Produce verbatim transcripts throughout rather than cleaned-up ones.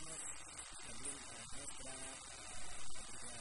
también a nuestra amiga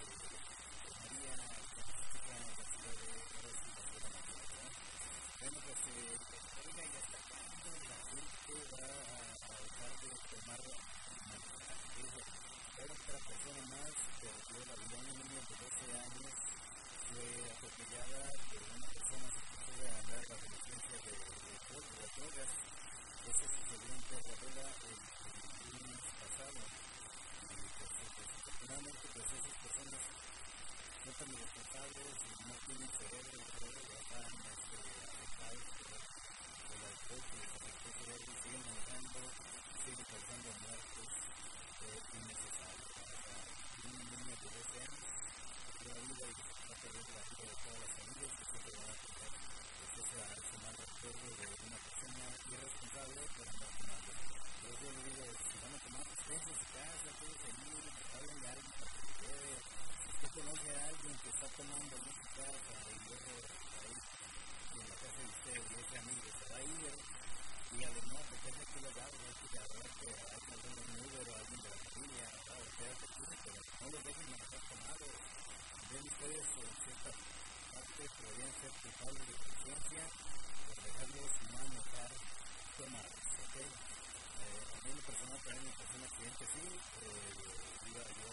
María, chica de la ciudad de Eros y la ciudad de la ciudad. Bueno, pues, eh, oiga, y hasta cuándo la gente va a, a dejar de tomar marihuana. Otra persona más perdió la vida, una niña de doce años fue atropellada por una persona que de andar bajo la influencia de alcohol o de drogas. Esto sucedió en Terravera el lunes pasado. Y pues, desafortunadamente, pues esas personas no son irresponsables y no tienen cerebro, ya están este, afectados por el alcohol que les afectó el cerebro y siguen manejando y siguen causando muertos eh, innecesarios. Una niña de doce años la vida y va a perder la vida de todas las familias que siempre van a tener ese, ese mal recuerdo de una persona irresponsable por andar tomando. Pero yo le digo, si van a tomar, pues quédense en su casa, quédense allí, hablen de alguien para que se quede. Si usted conoce a alguien que está tomando en su casa y luego ahí en la casa de usted y ese amigo se va a ir, dígale, no, porque es aquí lo hago, es que agarrar que hay algún Uber o alguien de la familia, o sea, que pero no lo dejen manejar tomados. Bien, ustedes por cierta parte podrían ser culpables de conciencia por dejarlos manejar tomados, ¿ok? Eh, a mí en lo personal también me pasó un accidente así, eh, iba yo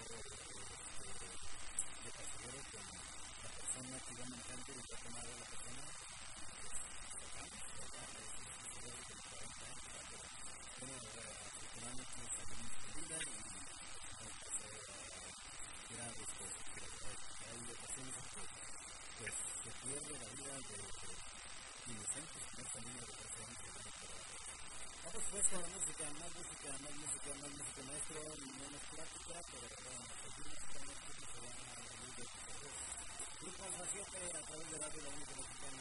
eh, de pasajero con la persona que iba manejando y iba tomada la persona, pues tocamos, ¿verdad? Es un pasajero de cuarenta años, pero bueno, afortunadamente nos salimos con vida y nos pasó a graves cosas, pero hay ocasiones en que pues se pierde la vida de, de inocentes, no es niño de doce años que van a quedar. Vamos pues con la música, más música, más música, más música, maestro, menos práctica, pero bueno, seguimos con esto que se llama la luz de tu cerebro. Grupo Alfa siete a través de Radio La Única Mexicana.